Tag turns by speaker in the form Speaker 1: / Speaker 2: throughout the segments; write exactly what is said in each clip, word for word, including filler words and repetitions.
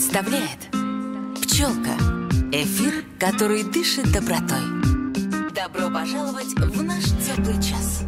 Speaker 1: представляет «Пчелка» – эфир, который дышит добротой. Добро пожаловать в наш теплый час.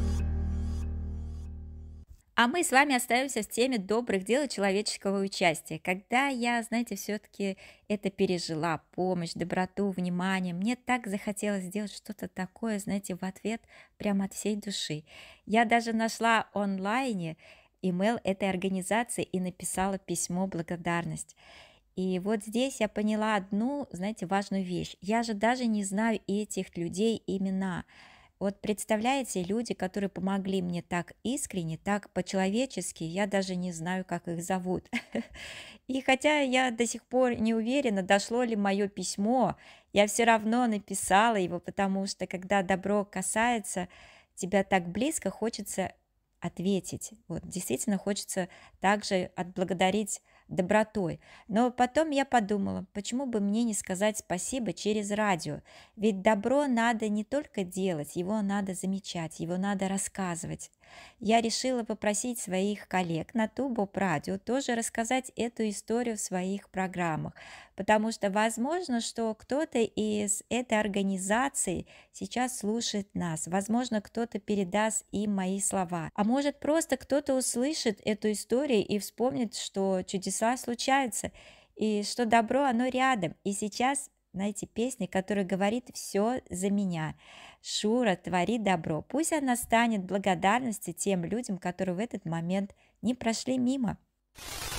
Speaker 2: А мы с вами остаемся в теме добрых дел и человеческого участия. Когда я, знаете, все-таки это пережила, помощь, доброту, внимание, мне так захотелось сделать что-то такое, знаете, в ответ прямо от всей души. Я даже нашла онлайне имейл этой организации и написала письмо благодарность. И вот здесь я поняла одну, знаете, важную вещь. Я же даже не знаю этих людей имена. Вот представляете, люди, которые помогли мне так искренне, так по-человечески, я даже не знаю, как их зовут. И хотя я до сих пор не уверена, дошло ли мое письмо, я все равно написала его, потому что когда добро касается тебя так близко, хочется ответить. Вот действительно хочется также отблагодарить добротой. Но потом я подумала, почему бы мне не сказать спасибо через радио? Ведь добро надо не только делать, его надо замечать, его надо рассказывать. Я решила попросить своих коллег на Тубоп радио тоже рассказать эту историю в своих программах, потому что возможно, что кто-то из этой организации сейчас слушает нас, возможно, кто-то передаст им мои слова, а может просто кто-то услышит эту историю и вспомнит, что чудеса случаются, и что добро, оно рядом. И сейчас, знаете, песня, которая говорит «все за меня». Шура, твори добро. Пусть она станет благодарностью тем людям, которые в этот момент не прошли мимо.